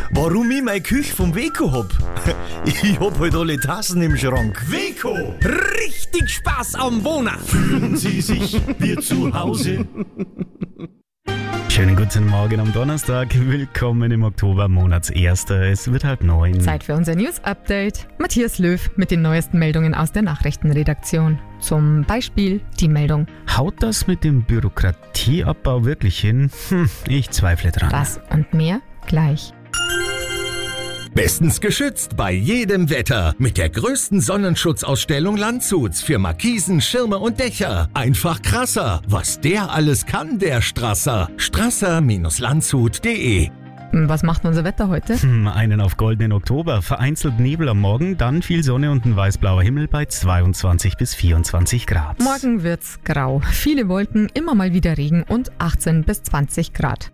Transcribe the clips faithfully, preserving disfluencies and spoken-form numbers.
warum ich meine Küche vom Weco hab? Ich hab halt alle Tassen im Schrank. Weco, richtig Spaß am Wohnen. fühlen Sie sich wie zu Hause. Schönen guten Morgen am Donnerstag. Willkommen im Oktober, Monatserster. Es wird halb neun. Zeit für unser News-Update. Matthias Löw mit den neuesten Meldungen aus der Nachrichtenredaktion. Zum Beispiel die Meldung: Haut das mit dem Bürokratieabbau wirklich hin? Hm, ich zweifle dran. Das und mehr gleich. Bestens geschützt bei jedem Wetter mit der größten Sonnenschutzausstellung Landshuts für Markisen, Schirme und Dächer. Einfach krasser, was der alles kann, der Strasser. Strasser Landshut punkt de. Was macht unser Wetter heute? Hm, einen auf goldenen Oktober. Vereinzelt Nebel am Morgen, dann viel Sonne und ein weißblauer Himmel bei zweiundzwanzig bis vierundzwanzig Grad. Morgen wird's grau. Viele Wolken, immer mal wieder Regen und achtzehn bis zwanzig Grad.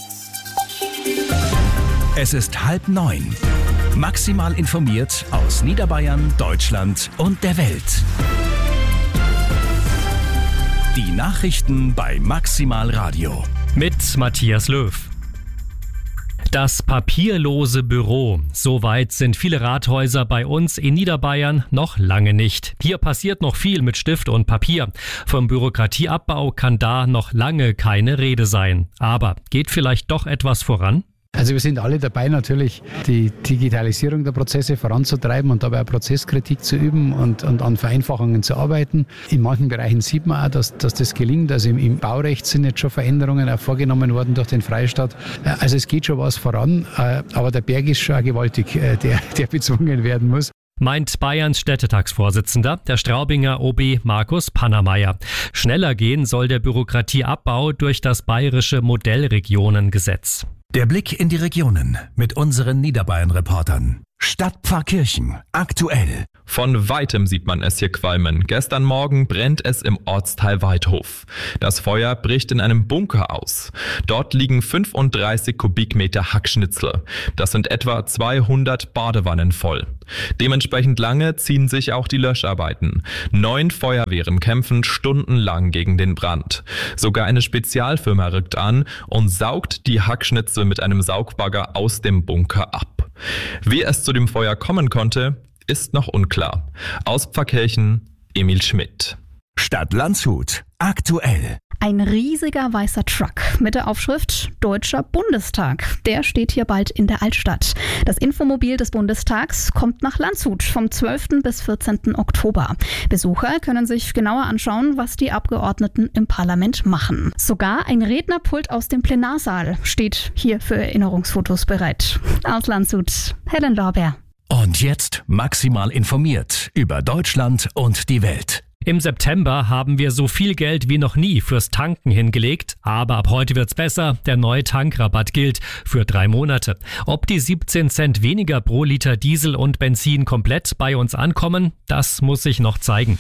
Es ist halb neun. Maximal informiert aus Niederbayern, Deutschland und der Welt. Die Nachrichten bei Maximal Radio. Mit Matthias Löw. Das papierlose Büro. So weit sind viele Rathäuser bei uns in Niederbayern noch lange nicht. Hier passiert noch viel mit Stift und Papier. Vom Bürokratieabbau kann da noch lange keine Rede sein. Aber geht vielleicht doch etwas voran? Also wir sind alle dabei, natürlich die Digitalisierung der Prozesse voranzutreiben und dabei auch Prozesskritik zu üben und, und an Vereinfachungen zu arbeiten. In manchen Bereichen sieht man auch, dass, dass das gelingt. Also im, im Baurecht sind jetzt schon Veränderungen auch vorgenommen worden durch den Freistaat. Also es geht schon was voran, aber der Berg ist schon auch gewaltig, der, der bezwungen werden muss. Meint Bayerns Städtetagsvorsitzender, der Straubinger O B Markus Pannermeier. Schneller gehen soll der Bürokratieabbau durch das bayerische Modellregionengesetz. Der Blick in die Regionen mit unseren Niederbayern-Reportern. Stadtpfarrkirchen, aktuell. Von weitem sieht man es hier qualmen. Gestern Morgen brennt es im Ortsteil Weidhof. Das Feuer bricht in einem Bunker aus. Dort liegen fünfunddreißig Kubikmeter Hackschnitzel. Das sind etwa zweihundert Badewannen voll. Dementsprechend lange ziehen sich auch die Löscharbeiten. Neun Feuerwehren kämpfen stundenlang gegen den Brand. Sogar eine Spezialfirma rückt an und saugt die Hackschnitzel mit einem Saugbagger aus dem Bunker ab. Wie es zu dem Feuer kommen konnte, ist noch unklar. Aus Pfarrkirchen, Emil Schmidt. Stadt Landshut, aktuell. Ein riesiger weißer Truck mit der Aufschrift Deutscher Bundestag. Der steht hier bald in der Altstadt. Das Infomobil des Bundestags kommt nach Landshut vom zwölften bis vierzehnten Oktober. Besucher können sich genauer anschauen, was die Abgeordneten im Parlament machen. Sogar ein Rednerpult aus dem Plenarsaal steht hier für Erinnerungsfotos bereit. Aus Landshut, Helen Lorbeer. Und jetzt maximal informiert über Deutschland und die Welt. Im September haben wir so viel Geld wie noch nie fürs Tanken hingelegt, aber ab heute wird's besser. Der neue Tankrabatt gilt für drei Monate. Ob die siebzehn Cent weniger pro Liter Diesel und Benzin komplett bei uns ankommen, das muss sich noch zeigen.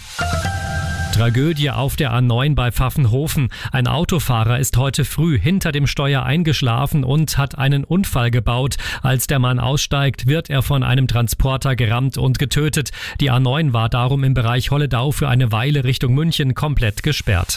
Tragödie auf der A neun bei Pfaffenhofen. Ein Autofahrer ist heute früh hinter dem Steuer eingeschlafen und hat einen Unfall gebaut. Als der Mann aussteigt, wird er von einem Transporter gerammt und getötet. Die A neun war darum im Bereich Holledau für eine Weile Richtung München komplett gesperrt.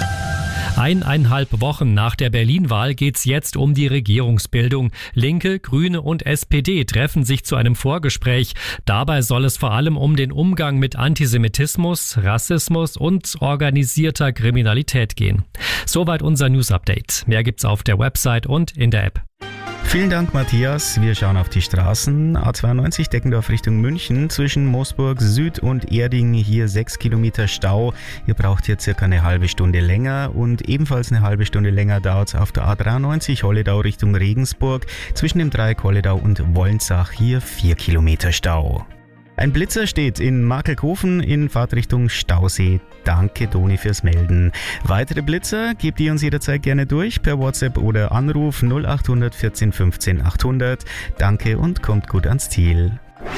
Eineinhalb Wochen nach der Berlin-Wahl geht's jetzt um die Regierungsbildung. Linke, Grüne und S P D treffen sich zu einem Vorgespräch. Dabei soll es vor allem um den Umgang mit Antisemitismus, Rassismus und organisierter Kriminalität gehen. Soweit unser News-Update. Mehr gibt's auf der Website und in der App. Vielen Dank, Matthias. Wir schauen auf die Straßen. A zweiundneunzig Deckendorf Richtung München zwischen Moosburg Süd und Erding. Hier sechs Kilometer Stau. Ihr braucht hier circa eine halbe Stunde länger. Und ebenfalls eine halbe Stunde länger dauert es auf der A dreiundneunzig Holledau Richtung Regensburg. Zwischen dem Dreieck Holledau und Wolnzach hier vier Kilometer Stau. Ein Blitzer steht in Markelkofen in Fahrtrichtung Stausee. Danke, Doni, fürs Melden. Weitere Blitzer gebt ihr uns jederzeit gerne durch per WhatsApp oder Anruf null acht vierzehn fünfzehn achthundert. Danke und kommt gut ans Ziel.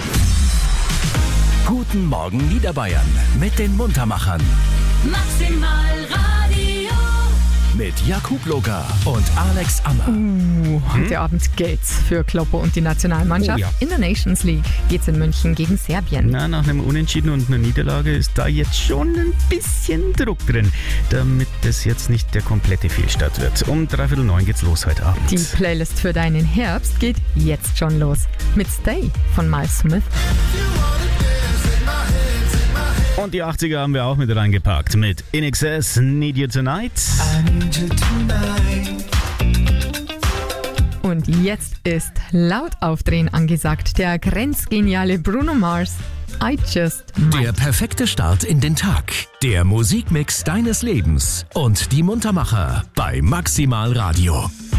Guten Morgen Niederbayern mit den Muntermachern. Maximal Radio. mit Jakub Loga und Alex Ammer. Uh, heute hm? Abend geht's für Kloppo und die Nationalmannschaft. Oh, ja. In der Nations League geht's in München gegen Serbien. Na, nach einem Unentschieden und einer Niederlage ist da jetzt schon ein bisschen Druck drin, damit es jetzt nicht der komplette Fehlstart wird. Um dreiviertel neun geht's los heute Abend. Die Playlist für deinen Herbst geht jetzt schon los mit Stay von Miles Smith. Und die achtziger haben wir auch mit reingepackt mit In Excess, Need You Tonight. I need you tonight. Und jetzt ist laut aufdrehen angesagt der grenzgeniale Bruno Mars. I Just Might. Der perfekte Start in den Tag. Der Musikmix deines Lebens und die Muntermacher bei Maximal Radio.